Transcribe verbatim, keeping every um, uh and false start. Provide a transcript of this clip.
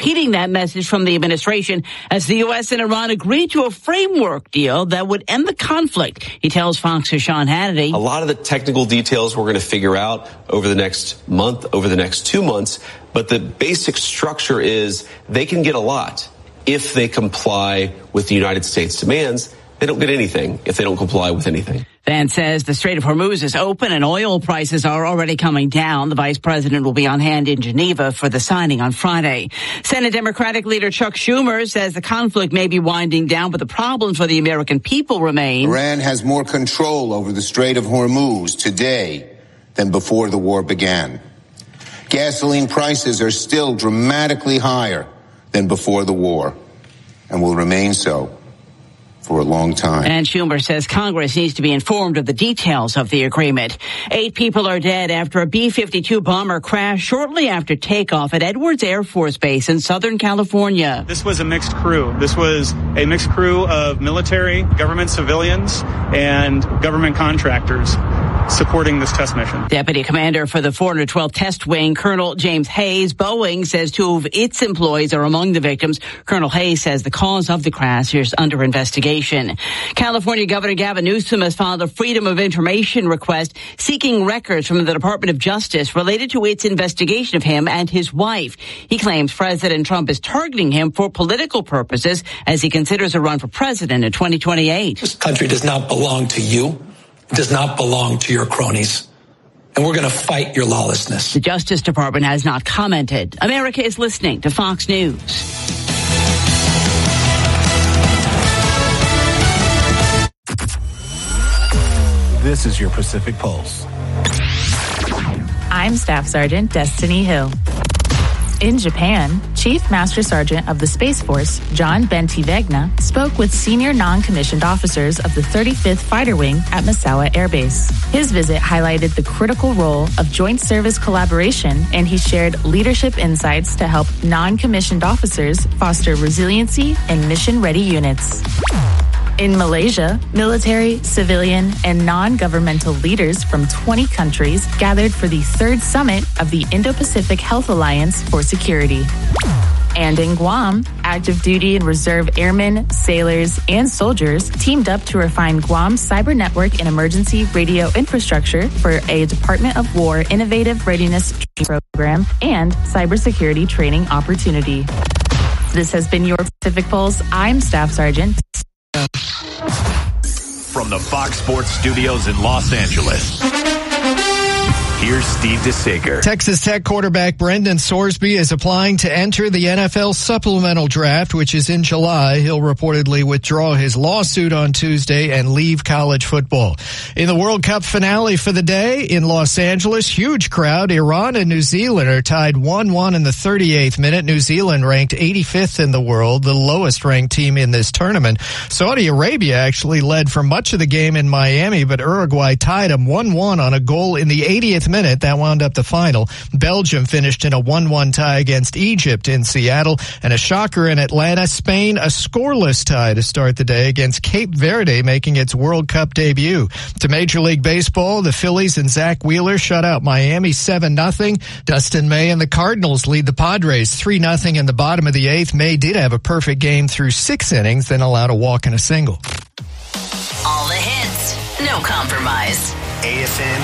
repeating that message from the administration as the U S and Iran agreed to a framework deal that would end the conflict. He tells Fox's Sean Hannity. A lot of the technical details we're going to figure out over the next month, over the next two months. But the basic structure is they can get a lot if they comply with the United States demands. They don't get anything if they don't comply with anything. Vance says the Strait of Hormuz is open and oil prices are already coming down. The vice president will be on hand in Geneva for the signing on Friday. Senate Democratic leader Chuck Schumer says the conflict may be winding down, but the problems for the American people remain. Iran has more control over the Strait of Hormuz today than before the war began. Gasoline prices are still dramatically higher than before the war and will remain so for a long time. And Schumer says Congress needs to be informed of the details of the agreement. Eight people are dead after a B fifty-two bomber crashed shortly after takeoff at Edwards Air Force Base in Southern California. This was a mixed crew. This was a mixed crew of military, government civilians, and government contractors supporting this test mission. Deputy Commander for the four twelfth Test Wing, Colonel James Hayes, Boeing says two of its employees are among the victims. Colonel Hayes says the cause of the crash is under investigation. California Governor Gavin Newsom has filed a Freedom of Information request seeking records from the Department of Justice related to its investigation of him and his wife. He claims President Trump is targeting him for political purposes as he considers a run for president in twenty twenty-eight. This country does not belong to you. It does not belong to your cronies. And we're going to fight your lawlessness. The Justice Department has not commented. America is listening to Fox News. This is your Pacific Pulse. I'm Staff Sergeant Destiny Hill. In Japan, Chief Master Sergeant of the Space Force, John Bentivegna, spoke with senior non-commissioned officers of the thirty-fifth Fighter Wing at Misawa Air Base. His visit highlighted the critical role of joint service collaboration, and he shared leadership insights to help non-commissioned officers foster resiliency and mission-ready units. In Malaysia, military, civilian, and non-governmental leaders from twenty countries gathered for the third summit of the Indo-Pacific Health Alliance for Security. And in Guam, active duty and reserve airmen, sailors, and soldiers teamed up to refine Guam's cyber network and emergency radio infrastructure for a Department of War innovative readiness program and cybersecurity training opportunity. This has been your Pacific Pulse. I'm Staff Sergeant. From the Fox Sports Studios in Los Angeles, here's Steve DeSager. Texas Tech quarterback Brendan Sorsby is applying to enter the N F L supplemental draft, which is in July. He'll reportedly withdraw his lawsuit on Tuesday and leave college football. In the World Cup finale for the day in Los Angeles, huge crowd. Iran and New Zealand are tied one one in the thirty-eighth minute. New Zealand ranked eighty-fifth in the world, the lowest ranked team in this tournament. Saudi Arabia actually led for much of the game in Miami, but Uruguay tied them one one on a goal in the eightieth minute. That wound up the final. Belgium finished in a one one tie against Egypt in Seattle, and a shocker in Atlanta. Spain, a scoreless tie to start the day against Cape Verde, making its World Cup debut. To Major League Baseball, the Phillies and Zach Wheeler shut out Miami seven nothing. Dustin May and the Cardinals lead the Padres three nothing in the bottom of the eighth. May did have a perfect game through six innings, then allowed a walk and a single. All the hits, no compromise. A S N